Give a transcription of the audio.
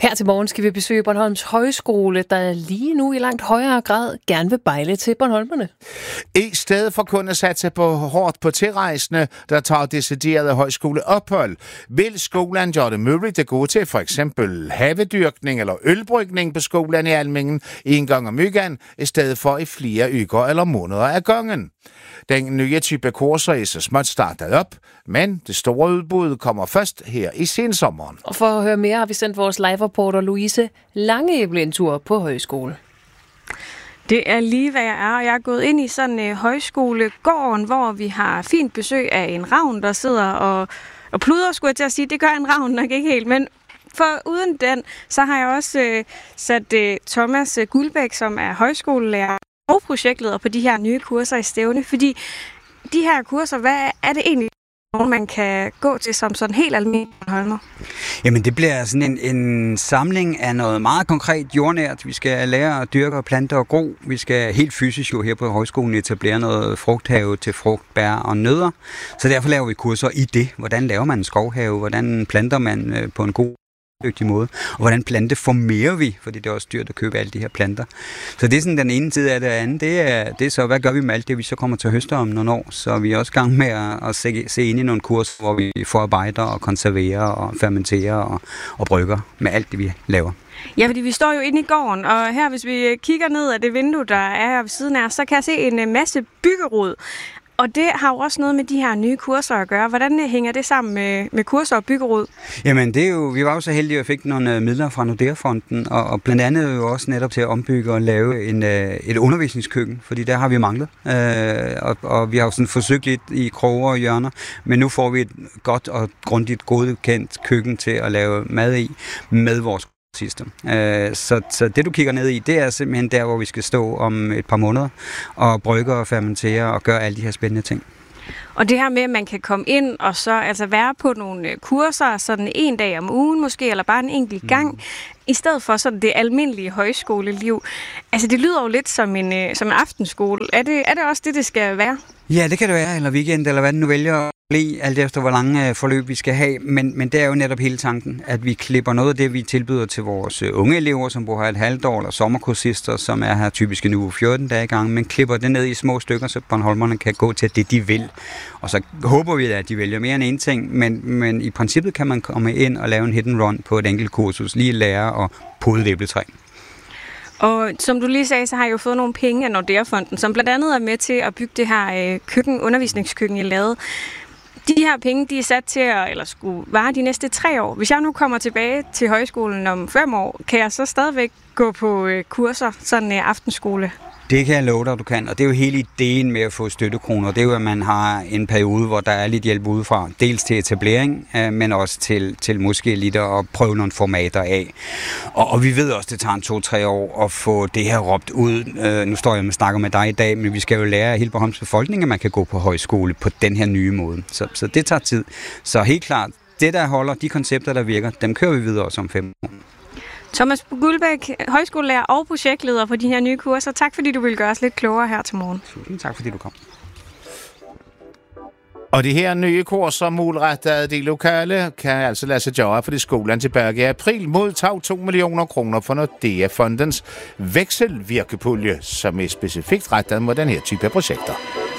Her til morgen skal vi besøge Bornholms Højskole, der lige nu i langt højere grad gerne vil bejle til bornholmerne. I stedet for kun at satse på hårdt på tilrejsende, der tager deciderede højskoleophold, vil skolen gøre det muligt at gå til for eksempel havedyrkning eller ølbrygning på skolen i Almingen en gang om ugen, i stedet for i flere uger eller måneder af gangen. Den nye type kurser er så småt startet op, men det store udbud kommer først her i sensommeren. Og for at høre mere har vi sendt vores live-reporter Louise Langeæble en tur på højskole. Det er lige, hvad jeg er, og jeg er gået ind i sådan en højskolegården, hvor vi har fint besøg af en ravn, der sidder og pluder, skulle jeg til at sige. Det gør en ravn nok ikke helt, men for uden den, så har jeg også sat Thomas Guldbæk, som er højskolelærer og projektleder på de her nye kurser i Stævne, fordi de her kurser, hvad er det egentlig, man kan gå til som sådan helt almindelig bornholmer? Jamen det bliver sådan en samling af noget meget konkret jordnært. Vi skal lære at dyrke og plante og gro. Vi skal helt fysisk jo her på højskolen etablere noget frugthave til frugt, bær og nødder. Så derfor laver vi kurser i det. Hvordan laver man en skovhave? Hvordan planter man på en god dygtig måde, og hvordan planteformerer vi, fordi det er også dyrt at købe alle de her planter. Så det er sådan den ene side af det andet, det er så, hvad gør vi med alt det, vi så kommer til at høste om nogle år, så vi er også i gang med at se ind i nogle kurser, hvor vi forarbejder og konserverer og fermenterer og brygger med alt det, vi laver. Ja, fordi vi står jo inde i gården, og her, hvis vi kigger ned af det vindue, der er her ved siden af, så kan jeg se en masse byggerod. Og det har jo også noget med de her nye kurser at gøre. Hvordan hænger det sammen med kurser og byggerod? Jamen, det er jo, vi var jo så heldige at fik nogle midler fra Nordea-fonden, og blandt andet jo også netop til at ombygge og lave et undervisningskøkken, fordi der har vi manglet. Og vi har jo sådan forsøgt lidt i kroger og hjørner, men nu får vi et godt og grundigt godkendt køkken til at lave mad i med vores system. Så det du kigger ned i, det er simpelthen der, hvor vi skal stå om et par måneder og brygge og fermentere og gøre alle de her spændende ting. Og det her med, at man kan komme ind og så altså være på nogle kurser sådan en dag om ugen måske, eller bare en enkelt gang, i stedet for sådan det almindelige højskoleliv. Altså det lyder jo lidt som en aftenskole. Er det også det skal være? Ja, det kan det være, eller weekend, eller hvad den nu vælger at blive, alt efter hvor lange forløb vi skal have. Men det er jo netop hele tanken, at vi klipper noget af det, vi tilbyder til vores unge elever, som bor her et halvt år, eller sommerkursister, som er her typisk en uge 14 dage i gang, men klipper det ned i små stykker, så bornholmerne kan gå til det, de vil. Og så håber vi, at de vælger mere end en ting, men i princippet kan man komme ind og lave en hit and run på et enkelt kursus, lige lære og pode æbletræ. Og som du lige sagde, så har jeg jo fået nogle penge af Nordea-fonden, som blandt andet er med til at bygge det her undervisningskøkken, I lavede. De her penge, de er sat til at skulle vare de næste 3 år. Hvis jeg nu kommer tilbage til højskolen om 5 år, kan jeg så stadigvæk gå på kurser, sådan en aftenskole? Det kan jeg love dig, du kan, og det er jo hele ideen med at få støttekroner. Det er jo, at man har en periode, hvor der er lidt hjælp udefra. Dels til etablering, men også til måske lidt at prøve nogle formater af. Og vi ved også, det tager 2-3 år at få det her råbt ud. Nu står jeg og snakker med dig i dag, men vi skal jo lære hele Bornholms befolkning, at man kan gå på højskole på den her nye måde. Så det tager tid. Så helt klart, det der holder, de koncepter, der virker, dem kører vi videre også om 5 år. Thomas Guldbæk, højskolelærer og projektleder på de her nye kurser. Tak fordi du ville gøre os lidt klogere her til morgen. Tusind tak fordi du kom. Og de her nye kurser, målrettede de lokale, kan altså lade sig gøre, fordi skolen tilbage i april modtog 2 millioner kroner for Nordea-fondens vekselvirkepulje, som er specifikt rettet mod den her type projekter.